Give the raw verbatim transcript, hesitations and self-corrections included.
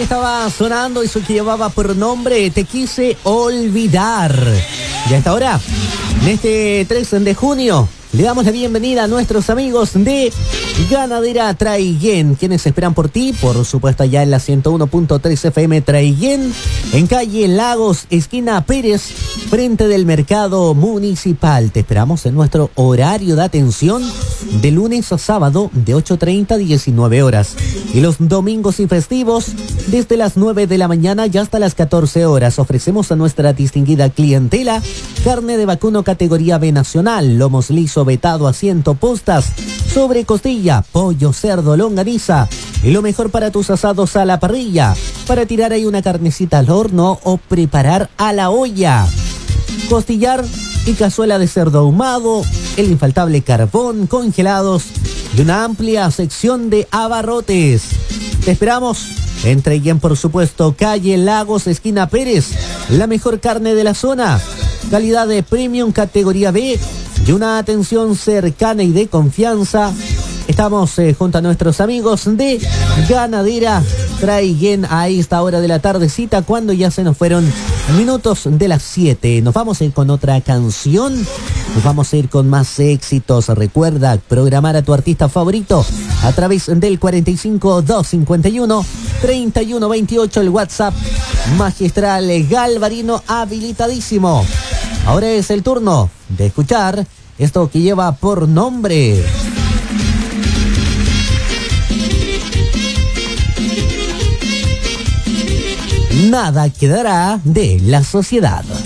estaba sonando eso que llevaba por nombre Te Quise Olvidar. Y a esta hora, en este tres de junio, le damos la bienvenida a nuestros amigos de Ganadera Traiguén, quienes esperan por ti, por supuesto allá en la ciento uno punto tres F M Traiguén, en calle Lagos, esquina Pérez, frente del mercado municipal. Te esperamos en nuestro horario de atención de lunes a sábado de ocho treinta a diecinueve horas y los domingos y festivos desde las nueve de la mañana y hasta las catorce horas. Ofrecemos a nuestra distinguida clientela carne de vacuno categoría B nacional, lomos liso vetado a ciento postas, sobre costilla, pollo, cerdo, longaniza y lo mejor para tus asados a la parrilla, para tirar ahí una carnecita al horno o preparar a la olla. Costillar y cazuela de cerdo ahumado, el infaltable carbón, congelados y una amplia sección de abarrotes. Te esperamos en Traiguén, por supuesto, calle Lagos, esquina Pérez, la mejor carne de la zona, calidad de premium categoría B y una atención cercana y de confianza. Estamos eh, junto a nuestros amigos de Ganadera Traiguén a esta hora de la tardecita, cuando ya se nos fueron minutos de las siete. Nos vamos a ir con otra canción, nos vamos a ir con más éxitos. Recuerda programar a tu artista favorito a través del cuarenta y cinco, doscientos cincuenta y uno, treinta y uno veintiocho, el WhatsApp magistral Galvarino habilitadísimo. Ahora es el turno de escuchar esto que lleva por nombre Nada Quedará de La Sociedad.